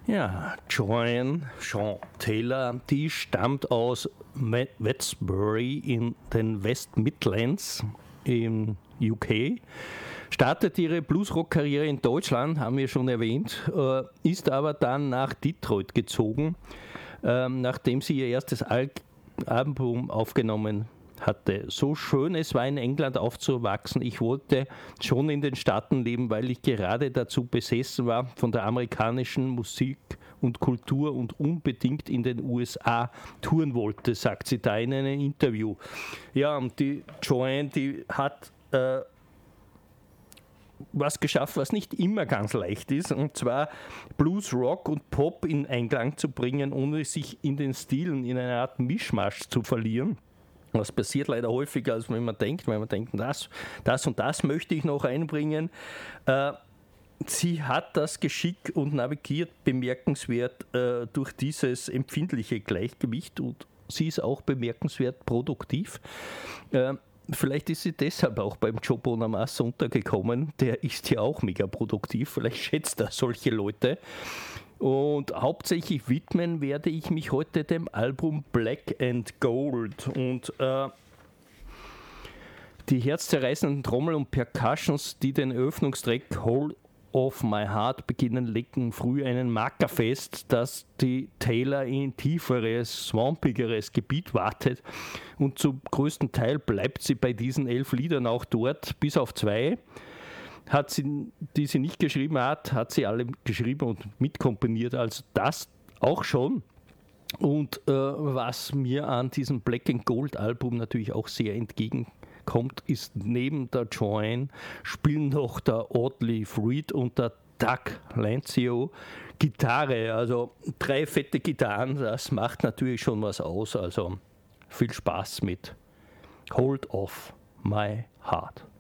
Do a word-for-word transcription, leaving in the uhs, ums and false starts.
Ja, Joanne Shawn Taylor, die stammt aus Westbury in den West Midlands im U K, startet ihre Bluesrock-Karriere in Deutschland, haben wir schon erwähnt, äh, ist aber dann nach Detroit gezogen, äh, nachdem sie ihr erstes Al- Album aufgenommen hatte. So schön es war, in England aufzuwachsen. Ich wollte schon in den Staaten leben, weil ich gerade dazu besessen war von der amerikanischen Musik und Kultur und unbedingt in den U S A touren wollte, sagt sie da in einem Interview. Ja, und die Joanne, die hat äh, was geschafft, was nicht immer ganz leicht ist, und zwar Blues, Rock und Pop in Einklang zu bringen, ohne sich in den Stilen in einer Art Mischmasch zu verlieren. Das passiert leider häufiger, als wenn man denkt, weil man denkt, das, das und das möchte ich noch einbringen. Äh, sie hat das Geschick und navigiert bemerkenswert äh, durch dieses empfindliche Gleichgewicht, und sie ist auch bemerkenswert produktiv. Äh, Vielleicht ist sie deshalb auch beim Joe Bonamassa untergekommen. Der ist ja auch mega produktiv. Vielleicht schätzt er solche Leute. Und hauptsächlich widmen werde ich mich heute dem Album Black and Gold. Und äh, die herzzerreißenden Trommel und Percussions, die den Eröffnungstrack Hold of My Heart beginnen, legen früh einen Marker fest, dass die Taylor in tieferes, swampigeres Gebiet wartet, und zum größten Teil bleibt sie bei diesen elf Liedern auch dort, bis auf zwei, hat sie, die sie nicht geschrieben hat, hat sie alle geschrieben und mitkomponiert, also das auch schon. Und äh, was mir an diesem Black and Gold Album natürlich auch sehr entgegenkommt, kommt, ist neben der Joanne spielen noch der Audley Freed und der Doug Lancio Gitarre, also drei fette Gitarren, das macht natürlich schon was aus, also viel Spaß mit Hold of My Heart.